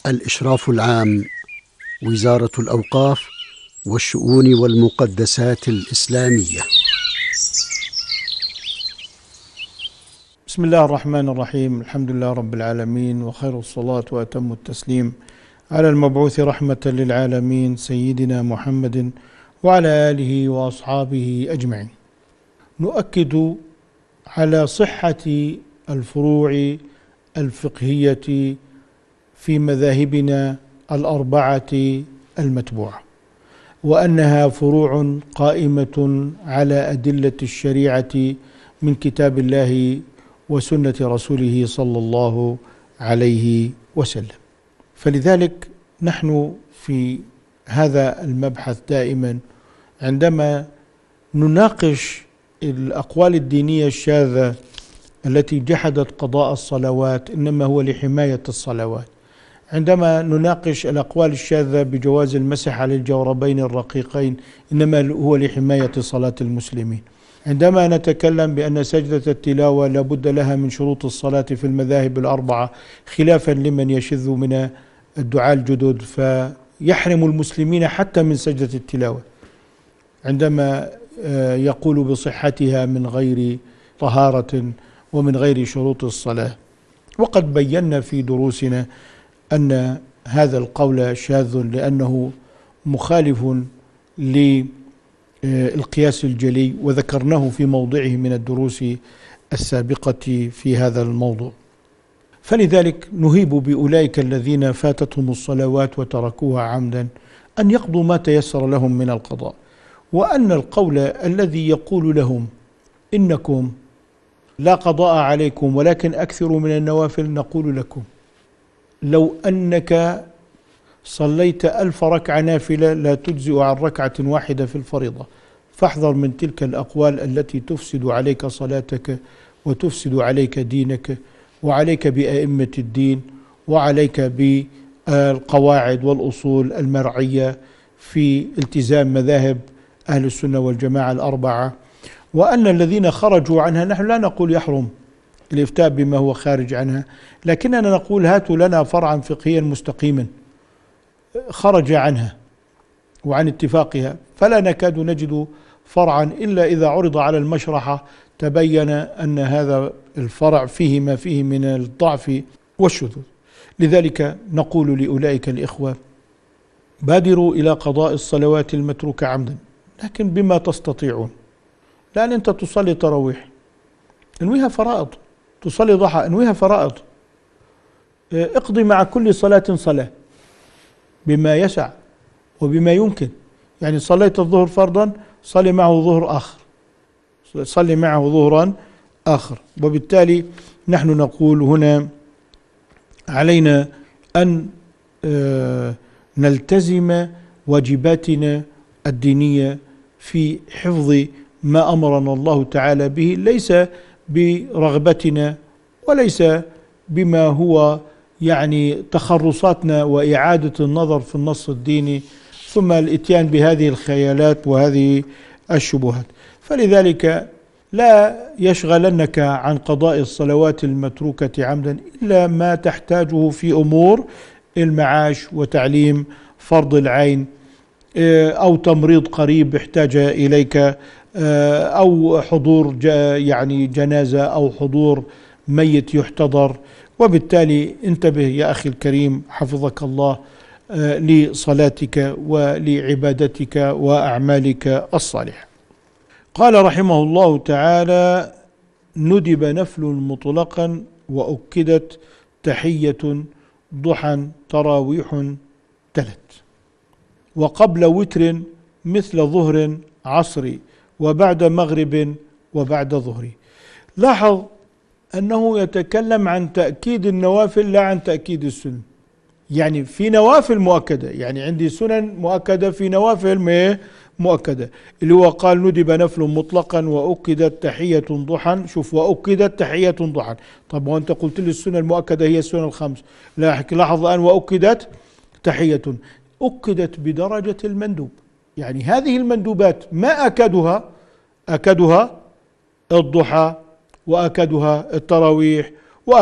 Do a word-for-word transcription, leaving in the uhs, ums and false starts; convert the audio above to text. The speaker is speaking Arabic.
الإشراف العام، وزارة الأوقاف والشؤون والمقدسات الإسلامية. بسم الله الرحمن الرحيم. الحمد لله رب العالمين، وخير الصلاة وأتم التسليم على المبعوث رحمة للعالمين سيدنا محمد وعلى آله وأصحابه أجمعين. نؤكد على صحة الفروع الفقهية في مذاهبنا الأربعة المتبوعة، وأنها فروع قائمة على أدلة الشريعة من كتاب الله وسنة رسوله صلى الله عليه وسلم. فلذلك نحن في هذا المبحث دائما عندما نناقش الأقوال الدينية الشاذة التي جحدت قضاء الصلوات إنما هو لحماية الصلوات، عندما نناقش الأقوال الشاذة بجواز المسح على الجوربين الرقيقين إنما هو لحماية صلاة المسلمين، عندما نتكلم بأن سجدة التلاوة لابد لها من شروط الصلاة في المذاهب الأربعة خلافا لمن يشذ من الدعاة الجدد فيحرم المسلمين حتى من سجدة التلاوة، عندما يقول بصحتها من غير طهارة ومن غير شروط الصلاة. وقد بينا في دروسنا أن هذا القول شاذ لأنه مخالف للقياس الجلي، وذكرناه في موضعه من الدروس السابقة في هذا الموضوع. فلذلك نهيب بأولئك الذين فاتتهم الصلوات وتركوها عمدا أن يقضوا ما تيسر لهم من القضاء، وأن القول الذي يقول لهم إنكم لا قضاء عليكم ولكن أكثروا من النوافل، نقول لكم لو أنك صليت ألف ركعة نافلة لا تجزئ عن ركعة واحدة في الفريضة، فاحذر من تلك الأقوال التي تفسد عليك صلاتك وتفسد عليك دينك وعليك بأئمة الدين وعليك بالقواعد والأصول المرعية في التزام مذاهب أهل السنة والجماعة الأربعة. وأن الذين خرجوا عنها، نحن لا نقول يحرم الإفتاء بما هو خارج عنها، لكننا نقول هاتوا لنا فرعا فقهيا مستقيما خرج عنها وعن اتفاقها، فلا نكاد نجد فرعا إلا إذا عرض على المشرحة تبين أن هذا الفرع فيه ما فيه من الضعف والشذوذ. لذلك نقول لأولئك الإخوة بادروا إلى قضاء الصلوات المتروكة عمدا، لكن بما تستطيعون. لأن أنت تصلي تراويح انويها فرائض، تصلي ضحى انويها فرائض، اقضي مع كل صلاة صلاة بما يسع وبما يمكن. يعني صليت الظهر فرضا صلي معه ظهر آخر، صلي معه ظهرا آخر. وبالتالي نحن نقول هنا علينا أن نلتزم واجباتنا الدينية في حفظ ما أمرنا الله تعالى به، ليس برغبتنا وليس بما هو يعني تخرصاتنا وإعادة النظر في النص الديني ثم الإتيان بهذه الخيالات وهذه الشبهات. فلذلك لا يشغلنك عن قضاء الصلوات المتروكة عمدا إلا ما تحتاجه في أمور المعاش وتعليم فرض العين، أو تمريض قريب احتاج إليك، أو حضور يعني جنازة أو حضور ميت يحتضر. وبالتالي انتبه يا أخي الكريم حفظك الله لصلاتك ولعبادتك وأعمالك الصالحة. قال رحمه الله تعالى: ندب نفل مطلقا وأكدت تحية ضحى تراويح تلت، وقبل وتر مثل ظهر عصري وبعد مغرب وبعد ظهري. لاحظ أنه يتكلم عن تأكيد النوافل لا عن تأكيد السنن. يعني في نوافل مؤكدة، يعني عندي سنن مؤكدة في نوافل مؤكدة، اللي هو قال ندب نفل مطلقا وأكدت تحية ضحى. شوف، وأكدت تحية ضحى. طب وأنت قلت لي السنن المؤكدة هي السنن الخمس، لاحظ الآن وأكدت تحية، أكدت بدرجة المندوب. يعني هذه المندوبات ما أكدها أكدها الضحى وأكدها التراويح